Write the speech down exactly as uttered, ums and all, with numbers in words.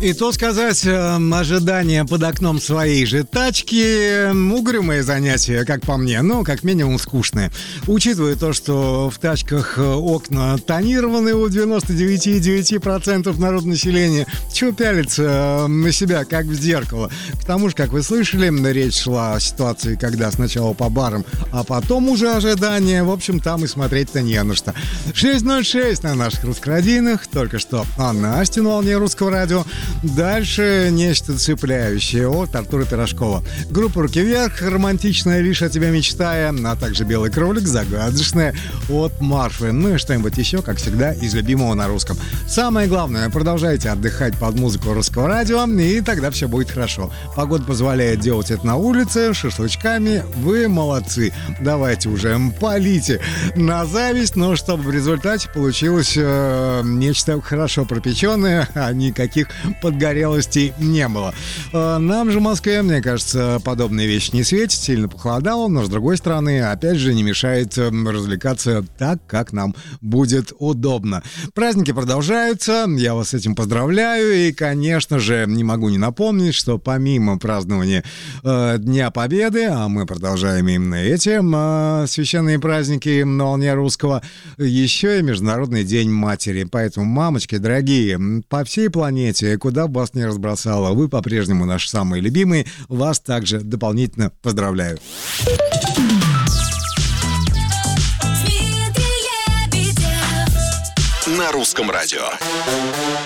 И то сказать, ожидание под окном своей же тачки — угрюмое занятие, как по мне, но как минимум скучное. Учитывая то, что в тачках окна тонированы у девяносто девять целых девять десятых процента народонаселения, чего пялиться на себя, как в зеркало? К тому же, как вы слышали, речь шла о ситуации, когда сначала по барам, а потом уже ожидание. В общем, там и смотреть-то не на что. шесть ноль шесть на наших русскородийных. Только что о Насте на волне Русского радио. Дальше нечто цепляющее от Артура Пирожкова. Группа «Руки вверх», романтичная «Лишь о тебе мечтая», а также «Белый кролик», загадочная от Марфы. Ну и что-нибудь еще, как всегда, из любимого на русском. Самое главное, продолжайте отдыхать под музыку Русского радио, и тогда все будет хорошо. Погода позволяет делать это на улице, шашлычками. Вы молодцы. Давайте уже палите на зависть, но чтобы в результате получилось э, нечто хорошо пропеченное, а никаких подгорелостей не было. Нам же в Москве, мне кажется, подобные вещи не светят, сильно похолодало, но с другой стороны, опять же, не мешает развлекаться так, как нам будет удобно. Праздники продолжаются, я вас с этим поздравляю, и, конечно же, не могу не напомнить, что помимо празднования э, Дня Победы, а мы продолжаем именно эти э, священные праздники на волне русского, еще и Международный день матери. Поэтому, мамочки дорогие, по всей планете, куда бы вас ни разбросало, вы по-прежнему наши самые любимые. Вас также дополнительно поздравляю. На русском радио.